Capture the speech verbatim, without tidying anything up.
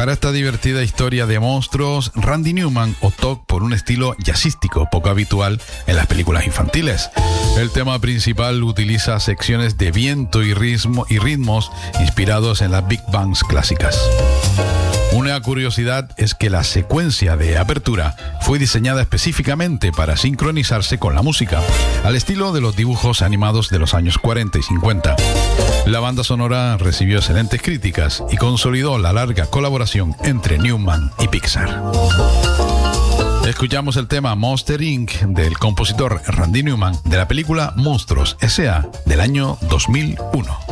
Para esta divertida historia de monstruos, Randy Newman optó por un estilo jazzístico poco habitual en las películas infantiles. El tema principal utiliza secciones de viento y, ritmo, y ritmos inspirados en las big bands clásicas. Una curiosidad es que la secuencia de apertura fue diseñada específicamente para sincronizarse con la música, al estilo de los dibujos animados de los años cuarenta y cincuenta. La banda sonora recibió excelentes críticas y consolidó la larga colaboración entre Newman y Pixar. Escuchamos el tema Monster incorporated del compositor Randy Newman de la película Monstruos S A del año dos mil uno.